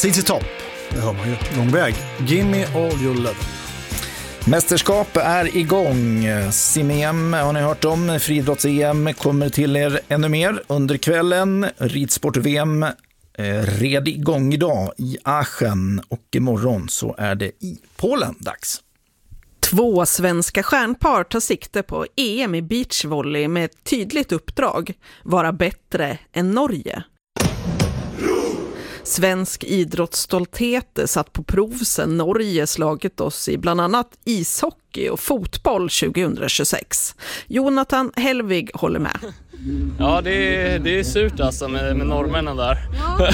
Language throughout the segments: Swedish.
ZZ Top, det hör man ju. Lång väg. Gimme all your love. Mästerskap är igång. Sim-EM har ni hört om. Friidrotts-EM kommer till er ännu mer under kvällen. Ridsport-VM red igång idag i Aachen och imorgon så är det i Polen dags. 2 svenska stjärnpar tar sikte på EM i beachvolley med ett tydligt uppdrag: vara bättre än Norge. Svensk idrottsstolthet satt på prov sedan Norge slagit oss i bland annat ishockey och fotboll 2026. Jonathan Helvig håller med. Ja, det är surt alltså med norrmännen där. Ja.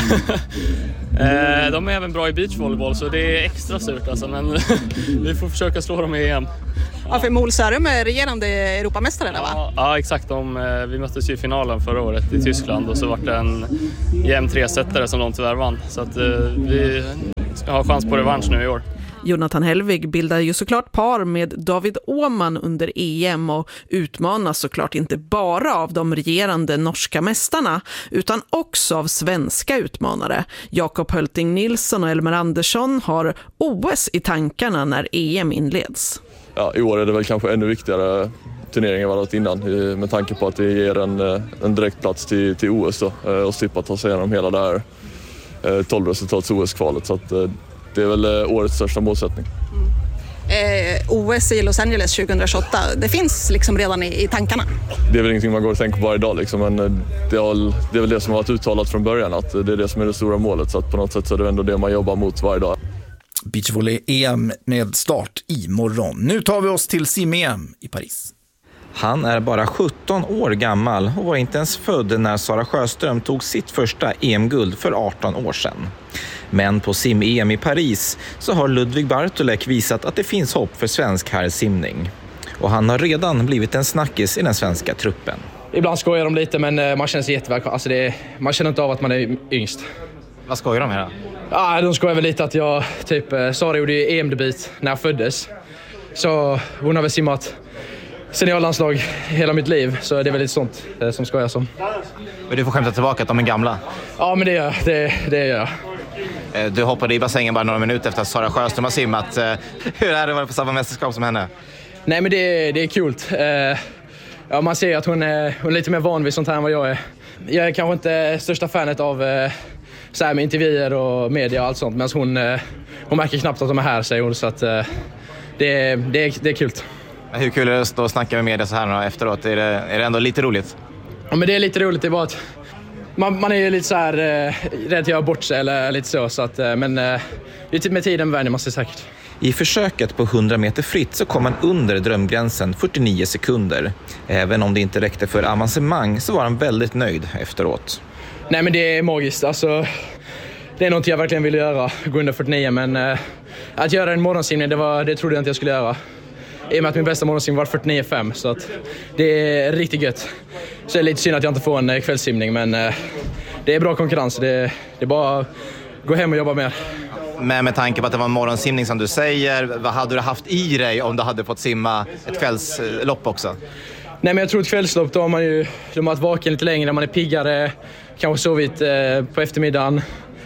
De är även bra i beachvolleyboll så det är extra surt alltså, men vi får försöka slå dem i EM. Ja, för Molsörum är regerande Europamästare där, va? Ja, exakt. Vi möttes ju i finalen förra året i Tyskland och så var det en jämn 3-setare som de tyvärr vann. Så att vi ska ha chans på revansch nu i år. Jonathan Helvig bildar ju såklart par med David Åhman under EM och utmanas såklart inte bara av de regerande norska mästarna utan också av svenska utmanare. Jakob Hölting Nilsson och Elmer Andersson har OS i tankarna när EM inleds. Ja, i år är det väl kanske ännu viktigare turnering än vad det varit innan med tanke på att det ger en direktplats till OS då, och slippa ta sig igenom hela det här 12-resultats OS-kvalet. Så att, det är väl årets största målsättning. OS i Los Angeles 2028, det finns liksom redan i tankarna. Det är väl ingenting man går och tänker på varje dag liksom, men det är väl det som har varit uttalat från början att det är det som är det stora målet. Så att på något sätt så är det ändå det man jobbar mot varje dag. Beachvolley-EM med start imorgon. Nu tar vi oss till sim-EM i Paris. Han är bara 17 år gammal och var inte ens född när Sara Sjöström tog sitt första EM-guld för 18 år sedan. Men på sim-EM i Paris så har Ludvig Bartolek visat att det finns hopp för svensk herrsimning. Och han har redan blivit en snackis i den svenska truppen. Ibland skojar de lite men man känner sig jättevälkommen. Alltså man känner inte av att man är yngst. Vad skojar de här då? Ja, de skojar väl lite att jag Sara gjorde ju EM-debut när jag föddes. Så hon har väl simmat seniorlandslag hela mitt liv, så det är väl lite sånt som skojar som. Men du får skämta tillbaka att de är gamla. Ja, men det gör jag. Du hoppade i bassängen bara några minuter efter att Sara Sjöström har simmat. Hur är det att vara på samma mästerskap som henne? Nej, men det är kul. Ja, man ser att hon är lite mer van vid sånt här än vad jag är. Jag är kanske inte största fanet av så här med intervjuer och media och allt sånt, men hon märker knappt att de är här, säger hon, så att det är kul. Hur kul är det att stå och snacka med media så här efteråt? Är det ändå lite roligt? Ja, men det är lite roligt. Det är bara att man är ju lite så här rädd att göra bort sig eller lite så att, men med tiden vänjer man sig säkert. I försöket på 100 meter fritt så kom han under drömgränsen 49 sekunder. Även om det inte räckte för avancemang så var han väldigt nöjd efteråt. Nej, men det är magiskt. Alltså, det är något jag verkligen ville göra, gå under 49, men att göra en morgonsimning, det trodde jag inte jag skulle göra. I och med att min bästa morgonsimning var 49,5, så att det är riktigt gött. Så det är lite synd att jag inte får en kvällssimning, men det är bra konkurrens. Det är bara att gå hem och jobba mer. Men med tanke på att det var en morgonsimning som du säger, vad hade du haft i dig om du hade fått simma ett kvällslopp också? Nej, men jag tror ett kvällslopp, då har man ju varit vaken lite längre, man är piggare, kanske sovit på eftermiddagen.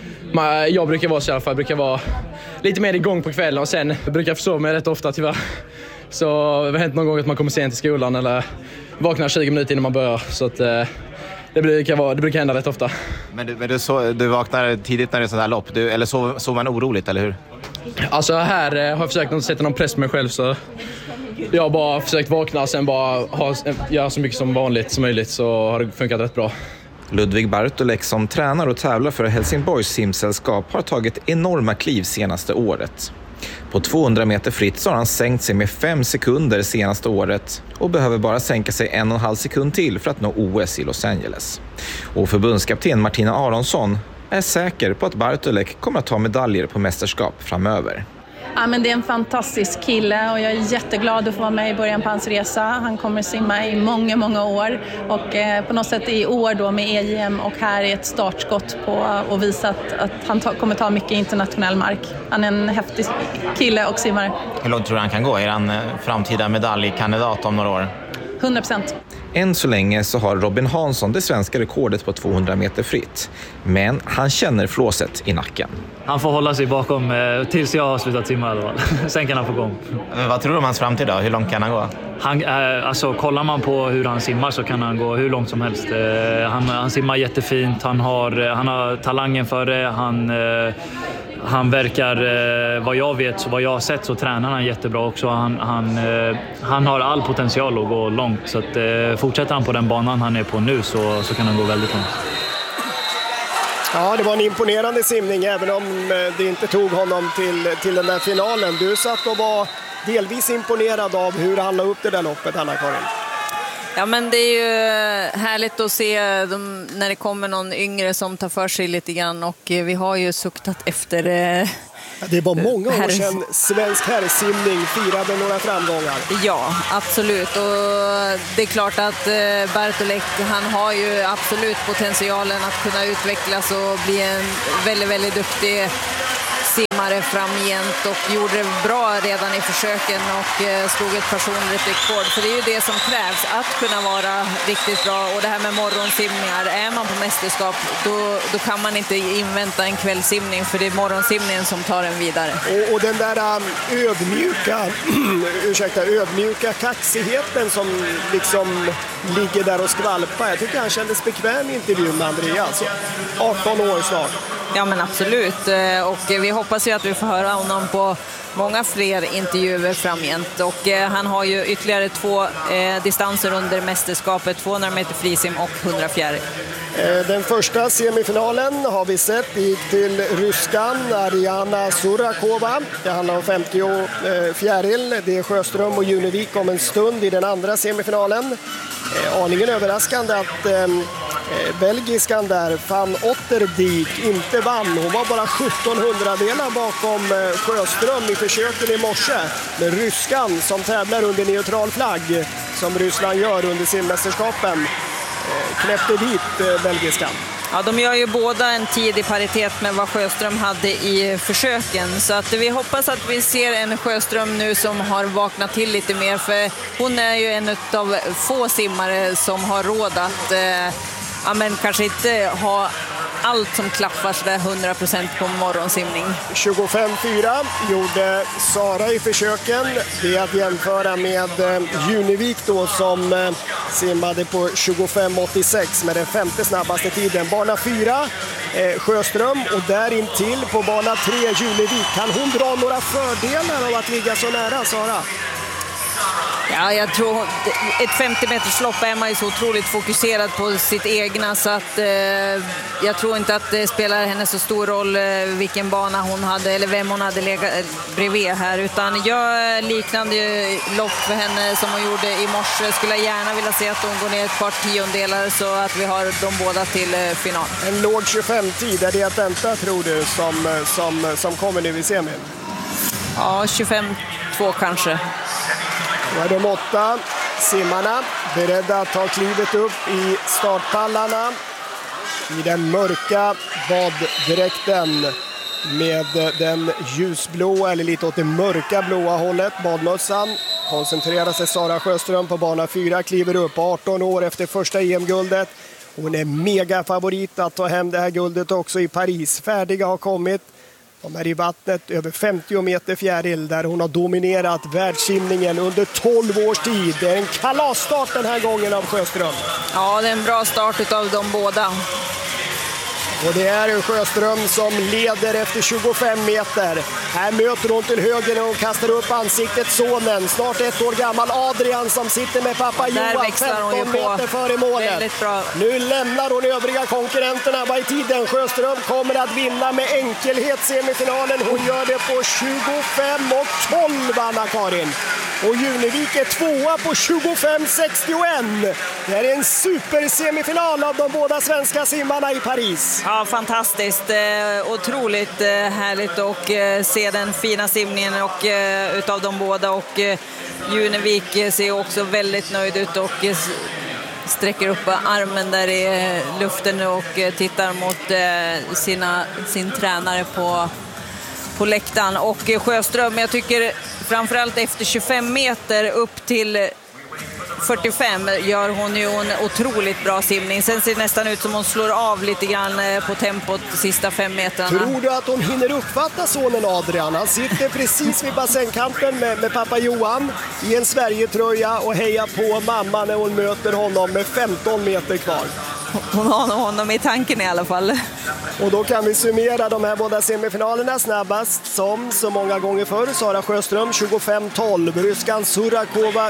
Jag brukar vara så i alla fall, brukar vara lite mer igång på kvällen och sen brukar jag försova mig rätt ofta tyvärr. Så det har hänt någon gång att man kommer sent till skolan eller vaknar 20 minuter innan man börjar, så att det brukar hända rätt ofta. Men du vaknar tidigt när det är sån här lopp, eller sov man oroligt, eller hur? Alltså här har jag försökt inte sätta någon press på mig själv, så jag har bara försökt vakna och sen bara göra så mycket som vanligt som möjligt, så har det funkat rätt bra. Ludvig Bartolek som tränar och tävlar för Helsingborgs simsällskap har tagit enorma kliv senaste året. På 200 meter fritt så har han sänkt sig med 5 sekunder senaste året och behöver bara sänka sig 1,5 sekund till för att nå OS i Los Angeles. Och förbundskapten Martina Aronsson är säker på att Bartolek kommer att ta medaljer på mästerskap framöver. Ja, men det är en fantastisk kille och jag är jätteglad att få vara med i början på hans resa. Han kommer simma i många, många år och på något sätt i år då med EM och här är ett startskott på att visa att han kommer ta mycket internationell mark. Han är en häftig kille och simmare. Hur långt tror du han kan gå? Är han framtida medaljkandidat om några år? 100%. Än så länge så har Robin Hansson det svenska rekordet på 200 meter fritt. Men han känner flåset i nacken. Han får hålla sig bakom tills jag har slutat simma. Sen kan han få gång. Vad tror du om hans framtid då? Hur långt kan han gå? Alltså, kollar man på hur han simmar så kan han gå hur långt som helst. Han simmar jättefint. Han har talangen för det. Han verkar, vad jag vet, vad jag har sett, så tränar han jättebra också. Han har all potential att gå långt. Så att, fortsätter han på den banan han är på nu så kan han gå väldigt långt. Ja, det var en imponerande simning även om det inte tog honom till den där finalen. Du satt och var delvis imponerad av hur han la upp det där loppet, Anna-Karin. Ja, men det är ju härligt att se när det kommer någon yngre som tar för sig lite grann, och vi har ju suktat efter... Det var många år sedan svensk herrsimning firade några framgångar. Ja, absolut. Och det är klart att Bartolek, han har ju absolut potentialen att kunna utvecklas och bli en väldigt, väldigt duktig simmare framgent, och gjorde det bra redan i försöken och slog ett personligt rekord. För det är ju det som krävs, att kunna vara riktigt bra. Och det här med morgonsimningar, är man på mästerskap då kan man inte invänta en kvällsimning, för det är morgonsimningen som tar en vidare. Och den där ödmjuka kaxigheten som liksom ligger där och skvalpar. Jag tycker han kändes bekväm i intervjun med Andreas. 18 år snart. Ja, men absolut. Och vi hoppas ju att vi får höra honom på många fler intervjuer framgent. Och han har ju ytterligare 2 distanser under mästerskapet, 200 meter frisim och 100 fjäril. Den första semifinalen har vi sett, gick till ryskan Ariana Surakova. Det handlar om 50 fjäril. Det är Sjöström och Junevik om en stund i den andra semifinalen. Aningen överraskande att belgiskan där, Van Otterdijk, inte vann. Hon var bara 1700-delar bakom Sjöström i försöken i morse. Men ryskan som tävlar under neutral flagg, som Ryssland gör under simmästerskapen, knäppte dit belgiskan. Ja, de gör ju båda en tid i paritet med vad Sjöström hade i försöken. Så att vi hoppas att vi ser en Sjöström nu som har vaknat till lite mer. För hon är ju en av få simmare som har råd att men kanske inte ha allt som klaffar så där 100% på morgonsimning. 25,4 gjorde Sara i försöken. Det är att jämföra med Junevik då, som simmade på 25,86 med den 5:e snabbaste tiden. Bana 4 Sjöström, och där in till på bana 3 Junevik. Kan hon dra några fördelar av att ligga så nära, Sara? Ja, jag tror ett 50-meterslopp är man ju så otroligt fokuserad på sitt egna, så att jag tror inte att det spelar henne så stor roll vilken bana hon hade eller vem hon hade legat bredvid här, utan jag liknande lopp för henne som hon gjorde i morse. Skulle jag gärna vilja se att hon går ner ett par tiondelar så att vi har de båda till final. En låg 25-tid, är det att vänta tror du som kommer nu i semin? Ja, 25-2 kanske. Då är de 8 simmarna beredda att ta klivet upp i startpallarna i den mörka baddräkten med den ljusblå eller lite åt det mörka blåa hållet, badmössan. Koncentrerar sig Sara Sjöström på bana 4, kliver upp 18 år efter första EM-guldet. Hon är mega favorit att ta hem det här guldet också i Paris. Färdiga har kommit. De är i vattnet över 50 meter fjäril där hon har dominerat världssimningen under 12 års tid. Det är en kalasstart den här gången av Sjöström. Ja, det är en bra start av de båda. Och det är Sjöström som leder efter 25 meter. Här möter hon till höger och kastar upp ansiktet sonen. Snart 1 år gammal Adrian som sitter med pappa Johan 15 meter före målet. Nu lämnar hon övriga konkurrenterna. Vad är tiden? Sjöström kommer att vinna med enkelhet semifinalen. Hon gör det på 25,12, Anna-Karin. Och Junevik är 2:a på 25,61. Det är en supersemifinal av de båda svenska simmarna i Paris. Ja, fantastiskt. Otroligt härligt att se den fina simningen och utav de båda. Och Junevik ser också väldigt nöjd ut och sträcker upp armen där i luften och tittar mot sin tränare på läktaren. Och Sjöström, jag tycker framförallt efter 25 meter upp till 7:45 gör hon ju en otroligt bra simning. Sen ser det nästan ut som hon slår av lite grann på tempot de sista 5 metrarna. Tror du att hon hinner uppfatta sonen Adrian? Han sitter precis vid bassängkanten med pappa Johan i en Sverige-tröja och hejar på mamma när hon möter honom med 15 meter kvar. Hon har honom i tanken i alla fall. Och då kan vi summera de här båda semifinalerna. Snabbast som så många gånger förr, Sara Sjöström 25:12, ryskan Surakova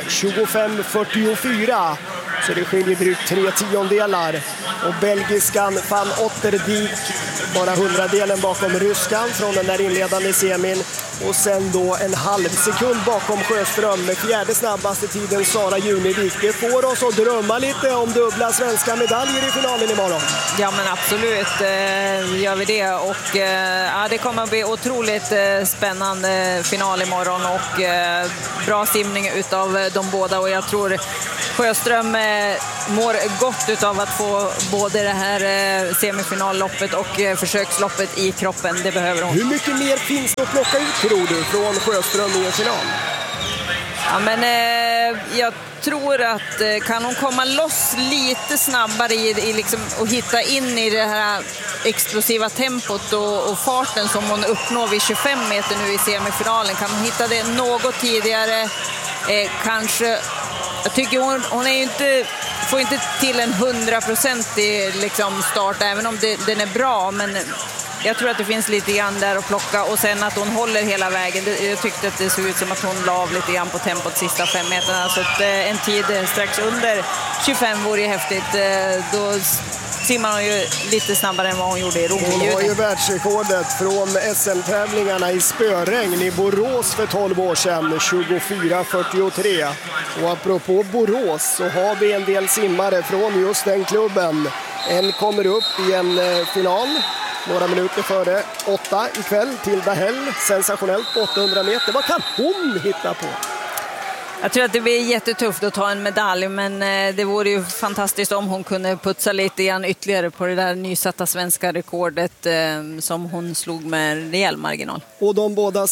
25:44. Så det skiljer drygt 3 tiondelar. Och belgiskan Van Otterdijk bara 100-delen bakom ryskan från den där inledande semin. Och sen då en halv sekund bakom Sjöström med fjärde snabbaste tiden Sara Junevik. Det får oss att drömma lite om dubbla svenska medaljer i finalen imorgon. Ja men absolut gör vi det. Och ja, det kommer att bli otroligt spännande final imorgon och bra simning utav de båda. Och jag tror Sjöström mår gott utav att få både det här semifinalloppet och försöksloppet i kroppen. Det behöver hon. Hur mycket mer finns det att plocka ut tror du från Sjöström i en final? Ja, men jag tror att kan hon komma loss lite snabbare i liksom, och hitta in i det här explosiva tempot och farten som hon uppnår vid 25 meter nu i semifinalen. Kan hon hitta det något tidigare kanske. Jag tycker hon är ju inte, får inte till en 100% liksom start även om den är bra, men jag tror att det finns lite grann där att plocka och sen att hon håller hela vägen. Jag tyckte att det såg ut som att hon la av lite grann på tempot sista 5 meterna, så att en tid strax under 25 vore ju häftigt. Då simmar hon ju lite snabbare än vad hon gjorde i Rom. Hon har ju världsrekordet från SM-tävlingarna i spöregn i Borås för 12 år sedan, 24:43. Och apropå Borås så har vi en del simmare från just den klubben. En kommer upp i en final några minuter före 8 ikväll, Tilda Hell, sensationellt på 800 meter. Vad kan hon hitta på? Jag tror att det blir jättetufft att ta en medalj, men det vore ju fantastiskt om hon kunde putsa lite grann ytterligare på det där nysatta svenska rekordet som hon slog med rejäl marginal. Och de båda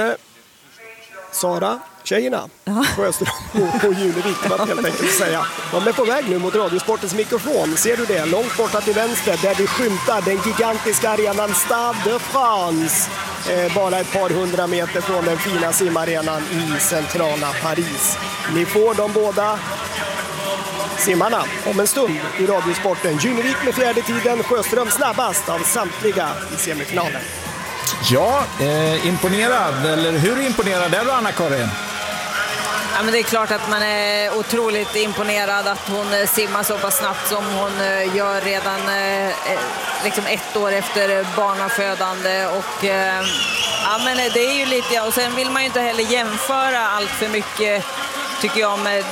Sara, tjejerna, Sjöström och Junevik, det var helt enkelt att säga. De är på väg nu mot Radiosportens mikrofon. Ser du det? Långt borta till vänster där vi skymtar den gigantiska arenan Stade de France. Bara ett par 100 meter från den fina simarenan i centrala Paris. Ni får de båda simmarna om en stund i Radiosporten. Junevik med fjärde tiden, Sjöström snabbast av samtliga i semifinalen. Ja, imponerad. Eller hur imponerad är du, Anna-Karin? Ja, men det är klart att man är otroligt imponerad att hon simmar så pass snabbt som hon gör redan liksom 1 år efter barnafödande. Och ja, men det är ju lite, och sen vill man ju inte heller jämföra allt för mycket, tycker jag, med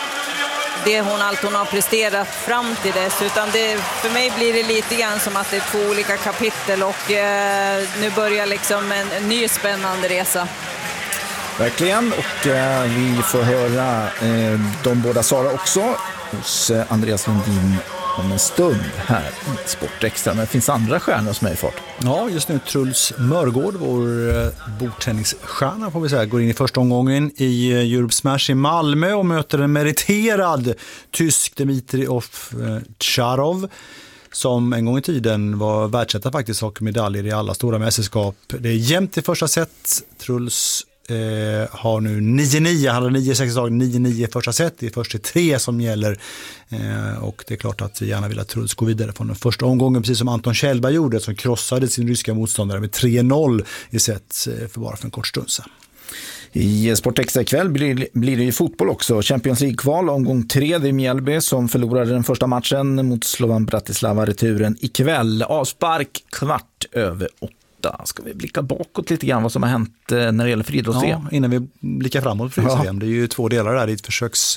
allt hon har presterat fram till dess, utan för mig blir det lite grann som att det är 2 olika kapitel och nu börjar liksom en ny spännande resa. Verkligen, och vi får höra de båda Sara också hos Andreas Lundin om en stund här i Sport Extra. Men det finns andra stjärnor som är i fart. Ja, just nu Truls Mörgård, vår bordtennisstjärna får vi säga, går in i första omgången i Europe Smash i Malmö och möter en meriterad tysk Dmitri Ovtcharov som en gång i tiden var världsetta faktiskt, och medaljer i alla stora mästerskap. Det är jämnt i första set. Truls har nu 9-9, han har 9-6 dagar, 9-9 första set. Det är först till 3 som gäller och det är klart att vi gärna vill att Truls går vidare från den första omgången, precis som Anton Kjellberg gjorde, som krossade sin ryska motståndare med 3-0 i set för en kort stund sedan. I Sportextra ikväll blir det ju fotboll också. Champions League-kval, omgång 3, det är Mjällby som förlorade den första matchen mot Slovan Bratislava, returen ikväll. Avspark 8:15. Ska vi blicka bakåt lite grann vad som har hänt när det gäller friidrotts-EM? Ja, innan vi blickar framåt för friidrotts-EM. Ja. Det är ju 2 delar där. Det är ett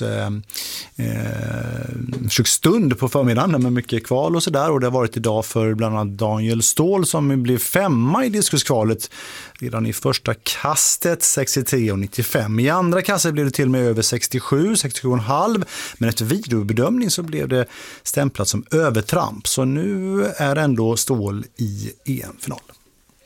försöksstund på förmiddagen med mycket kval och sådär. Och det har varit idag för bland annat Daniel Ståhl som blev 5 i diskuskvalet redan i första kastet, 63,95. I andra kastet blev det till och med över 67,5. Men efter videobedömning så blev det stämplat som övertramp. Så nu är ändå Ståhl i EM-final.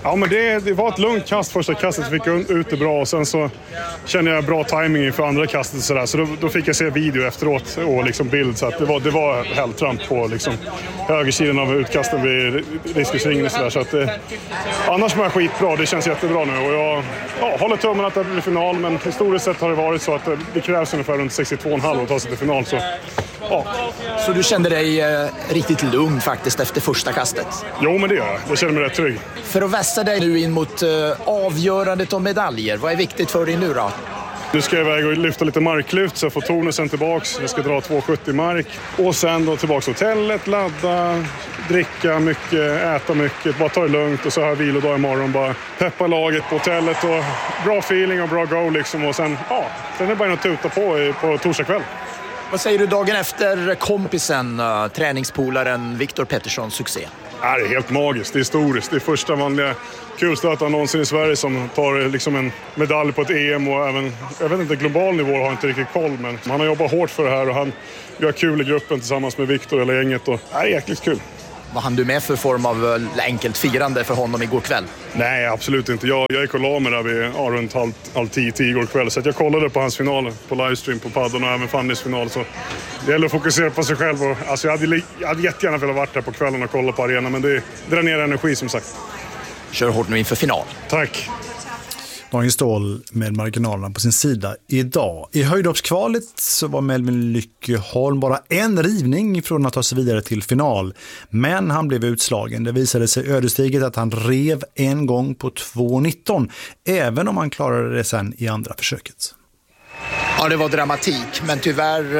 Ja, men det var ett lugnt kast. Första kastet fick jag ut det bra och sen så kände jag bra timing för andra kastet så då fick jag se video efteråt och liksom bild, så att det var hälltramp på liksom högersidan av utkasten vid diskusringen och så att annars var jag skitbra. Det känns jättebra nu och jag håller tummen att det blir final, men historiskt sett har det varit så att det krävs ungefär runt 62,5 att ta sig till final, så ja. Så du kände dig riktigt lugn faktiskt efter första kastet? Jo, men det gör jag. Jag känner mig rätt trygg. För att vässa dig nu in mot avgörandet om medaljer, vad är viktigt för dig nu då? Nu ska jag iväg och lyfta lite marklyft så jag får tonusen tillbaks. Jag ska dra 2,70 mark och sen då tillbaks till hotellet, ladda, dricka mycket, äta mycket, bara ta det lugnt och så här vilodag imorgon, bara peppa laget på hotellet och bra feeling och bra go liksom, och sen är det bara att tuta på torsdag kväll. Vad säger du dagen efter kompisen, träningspolaren Viktor Petterssons succé? Det är helt magiskt, det är historiskt. Det är första vanliga kulstötaren någonsin i Sverige som tar liksom en medalj på ett EM och även, jag vet inte, global nivå har jag inte riktigt koll, men han har jobbat hårt för det här och vi har kul i gruppen tillsammans med Viktor eller gänget och det är jäkligt kul. Vad hann du med för form av enkelt firande för honom igår kväll? Nej, absolut inte. Jag gick och la mig där vid runt halv 10 igår kväll. Så att jag kollade på hans final på livestream på padden och även Fannys final. Så det gäller att fokusera på sig själv. Och, alltså, jag hade jättegärna velat varit där på kvällen och kolla på arenan. Men det drar ner energi som sagt. Kör hårt nu inför final. Tack. Daniel Ståhl med marginalerna på sin sida idag. I höjdhoppskvalet så var Melvin Lyckeholm bara en rivning från att ta sig vidare till final. Men han blev utslagen. Det visade sig ödesdigert att han rev en gång på 2,19. Även om han klarade det sen i andra försöket. Ja, det var dramatik, men tyvärr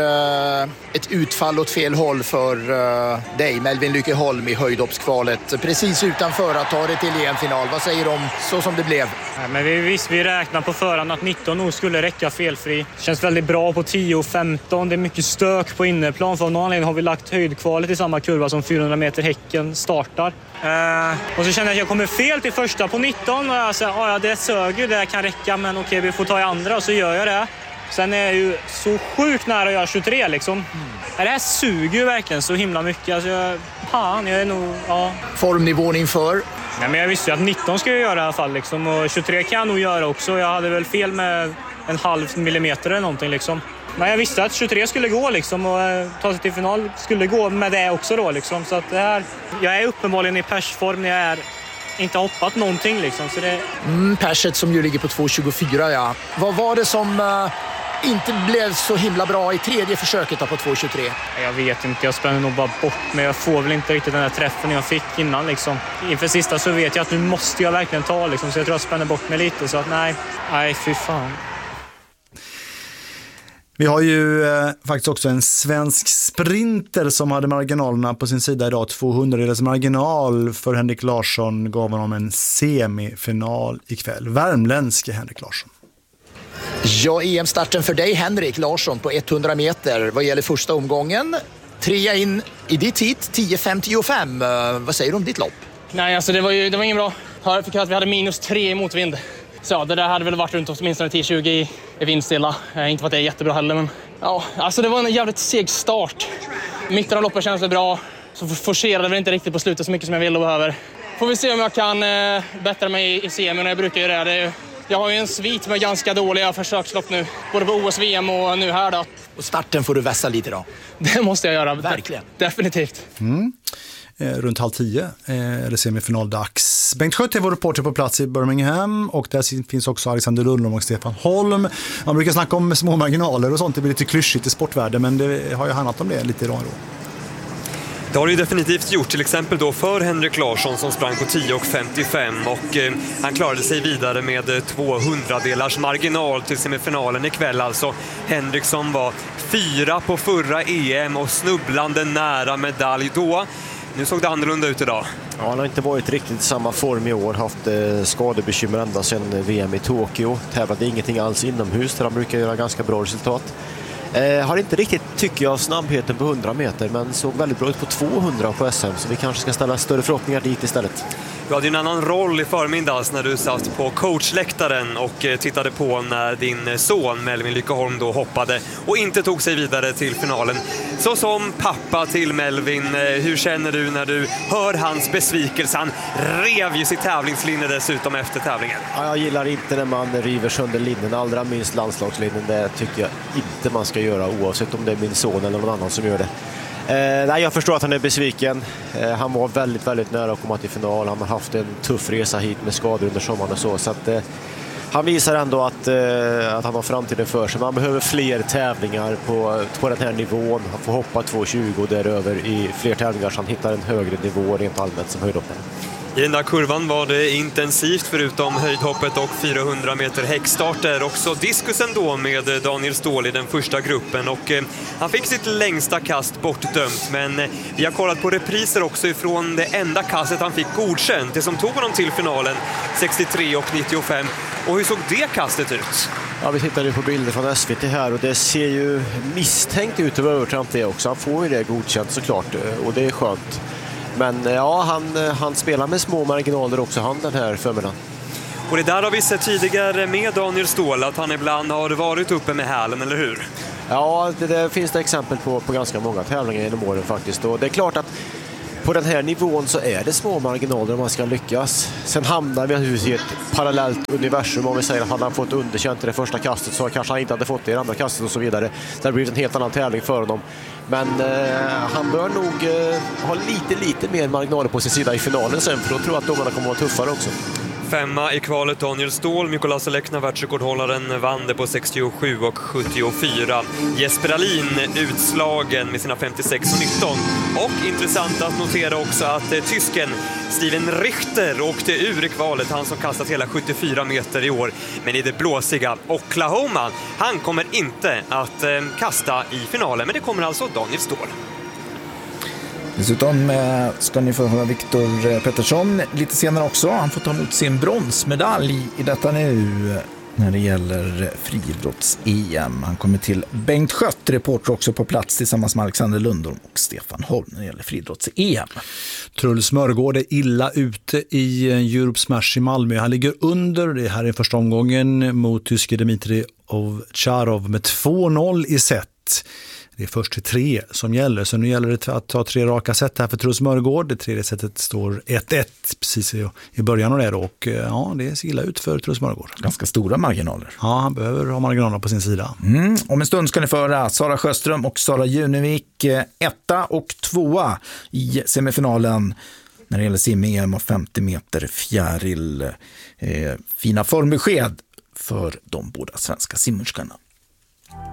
ett utfall åt fel håll för dig, Melvin Lyckeholm, i höjdhoppskvalet. Precis utanför att ta det till EM-final. Vad säger du om så som det blev? Ja, men vi räknar på förhand att 19 nog skulle räcka felfri. Känns väldigt bra på 10 och 15. det är mycket stök på inneplan. För av någon anledning har vi lagt höjdkvalet i samma kurva som 400 meter häcken startar. Och så känner jag att jag kommer fel till första på 19. Och jag säger, det sög ju, det kan räcka, men okej, vi får ta i andra, och så gör jag det. Sen är jag ju så sjukt nära att göra 23 liksom. Det här suger ju verkligen så himla mycket. Alltså jag är nog, Formnivån inför? Nej, men jag visste ju att 19 ska jag göra i alla fall liksom. Och 23 kan jag nog göra också. Jag hade väl fel med 0,5 millimeter eller någonting liksom. Men jag visste att 23 skulle gå liksom, och ta sig till final skulle gå med det också då liksom. Så att det här, jag är uppenbarligen i persform när jag är inte hoppat någonting liksom. Så det... perset som ju ligger på 2,24, ja. Vad var det som inte blev så himla bra i tredje försöket på 2,23? Jag vet inte, jag spänner nog bara bort, men jag får väl inte riktigt den här träffen jag fick innan liksom. Inför sista så vet jag att nu måste jag verkligen ta liksom, så jag tror jag spänner bort mig lite, så att nej fy fan. Vi har ju faktiskt också en svensk sprinter som hade marginalerna på sin sida idag. 200-dels marginal för Henrik Larsson gav honom en semifinal ikväll. Värmländske Henrik Larsson. Ja, EM-starten för dig, Henrik Larsson, på 100 meter. Vad gäller första omgången, 3 in i ditt hit, 10.55. Vad säger du om ditt lopp? Nej, alltså det var ingen bra. Jag fick höra att vi hade -3 i motvind. Så det där hade väl varit runt åtminstone 10-20 i vindstilla. Inte för att det är jättebra heller, men ja, alltså det var en jävligt seg start. Mitten av loppet känns det bra. Så forcerade vi inte riktigt på slutet så mycket som jag vill och behöver. Får vi se om jag kan bättra mig i semin, och jag brukar göra det. Jag har ju en svit med ganska dåliga försökslopp nu. Både på OS, VM och nu här då. Och starten får du vässa lite då? Det måste jag göra. Verkligen. Definitivt. Runt 9:30 är det semifinaldags. Bengt Schött är vår reporter på plats i Birmingham, och där finns också Alexander Lundholm och Stefan Holm. Man brukar snacka om små marginaler och sånt, det blir lite klyschigt i sportvärlden, men det har ju handlat om det lite idag. Det har det ju definitivt gjort, till exempel då för Henrik Larsson som sprang på 10.55 och han klarade sig vidare med 200-delars marginal till semifinalen ikväll. Alltså Henrik som var 4 på förra EM och snubblande nära medalj då. Nu såg det annorlunda ut idag. Ja, han har inte varit riktigt i samma form i år. Haft skadebekymmer ända sedan VM i Tokyo. Tävlade ingenting alls inomhus där han brukar göra ganska bra resultat. Har inte riktigt, tycker jag, snabbheten på 100 meter, men såg väldigt bra ut på 200 på SM, så vi kanske ska ställa större förhoppningar dit istället. Du hade ju en annan roll i förmiddags när du satt på coachläktaren och tittade på när din son Melvin Lyckeholm då hoppade och inte tog sig vidare till finalen. Så som pappa till Melvin, hur känner du när du hör hans besvikelse? Han rev ju sitt tävlingslinje dessutom efter tävlingen. Ja, jag gillar inte när man river sönder linjen, allra minst landslagslinjen. Det tycker jag inte man ska göra, oavsett om det är min son eller någon annan som gör det. Nej, jag förstår att han är besviken. Han var väldigt, väldigt nära att komma till final. Han har haft en tuff resa hit med skador under sommaren och så att han visar ändå att han har framtiden för sig. Man behöver fler tävlingar på den här nivån. Han får hoppa 2,20 och däröver i fler tävlingar så han hittar en högre nivå rent allmänt som höjdhoppare. I den där kurvan var det intensivt förutom höjdhoppet och 400 meter häckstarter. Också diskusen då med Daniel Ståhl i den första gruppen och han fick sitt längsta kast bortdömt, men vi har kollat på repriser också ifrån det enda kastet han fick godkänt, det som tog honom till finalen 63 och 95. Och hur såg det kastet ut? Ja, vi tittar ju på bilder från SVT här och det ser ju misstänkt ut över övertramp det också. Han får ju det godkänt såklart och det är skönt. Men ja, han spelar med små marginaler också, han, den här förmiddagen. Och det där har vi sett tidigare med Daniel Ståhl, att han ibland har varit uppe med hälen, eller hur? Ja, det finns det exempel på ganska många tävlingar genom åren faktiskt. Och det är klart att på den här nivån så är det små marginaler om man ska lyckas. Sen hamnar vi i ett parallellt universum. Om vi säger att han har fått underkänt i det första kastet så kanske han inte hade fått det i det andra kastet och så vidare. Det har blivit en helt annan tävling för honom. Men han bör nog ha lite mer marginaler på sin sida i finalen sen, för då tror jag att domarna kommer att vara tuffare också. 5:a i kvalet Daniel Ståhl, Mykola Selekna, världsrekordhållaren, vann det på 67 och 74. Jesper Alin utslagen med sina 56 och 19. Och intressant att notera också att tysken Steven Richter åkte ur i kvalet, han som kastat hela 74 meter i år. Men i det blåsiga Oklahoma, han kommer inte att kasta i finalen, men det kommer alltså Daniel Ståhl. Dessutom ska ni få höra Viktor Pettersson lite senare också. Han får ta emot sin bronsmedalj i detta nu när det gäller friidrotts-EM. Han kommer till Bengt Schött, reporter också på plats tillsammans med Alexander Lundholm och Stefan Holm när det gäller friidrotts-EM. Truls Mörgård är illa ute i Europe Smash i Malmö. Han ligger under, det här är första omgången, mot tyske Dmitrij Ovtcharov med 2-0 i set. Det är först till 3 som gäller, så nu gäller det att ta 3 raka set här för Truls Mörgård. Det tredje setet står 1-1 precis i början av det då, och ja, det ser illa ut för Truls Mörgård. Ganska stora marginaler. Ja, han behöver ha marginaler på sin sida. Om en stund ska ni föra Sara Sjöström och Sara Junevik 1 och 2 i semifinalen när det gäller sim-EM och 50 meter fjäril. Fina formbesked för de båda svenska simmerskarna.